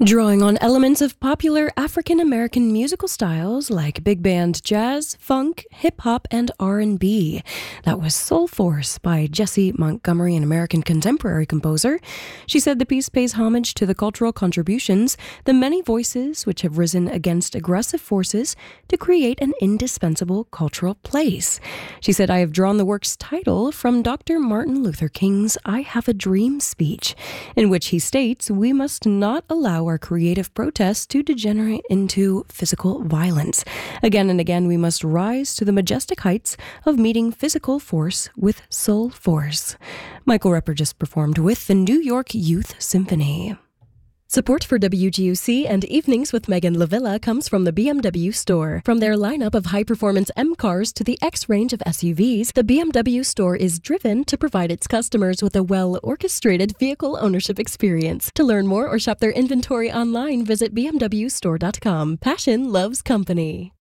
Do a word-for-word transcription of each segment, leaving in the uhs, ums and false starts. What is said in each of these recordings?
Drawing on elements of popular African-American musical styles like big band jazz, funk, hip-hop, and R and B. That was Soul Force by Jessie Montgomery, an American contemporary composer. She said the piece pays homage to the cultural contributions, the many voices which have risen against aggressive forces to create an indispensable cultural place. She said, "I have drawn the work's title from Doctor Martin Luther King's I Have a Dream speech, in which he states we must not allow our creative protests to degenerate into physical violence. Again and again, we must rise to the majestic heights of meeting physical force with soul force." Michael Repper just performed with the New York Youth Symphony. Support for W G U C and Evenings with Megan Lavilla comes from the B M W Store. From their lineup of high-performance M cars to the X range of S U Vs, the B M W Store is driven to provide its customers with a well-orchestrated vehicle ownership experience. To learn more or shop their inventory online, visit b m w store dot com. Passion loves company.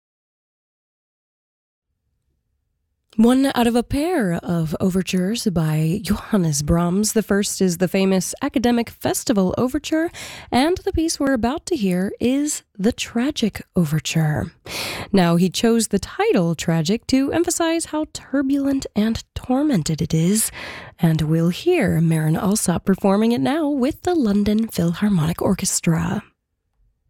One out of a pair of overtures by Johannes Brahms. The first is the famous Academic Festival Overture, and the piece we're about to hear is the Tragic Overture. Now, he chose the title Tragic to emphasize how turbulent and tormented it is, and we'll hear Marin Alsop performing it now with the London Philharmonic Orchestra.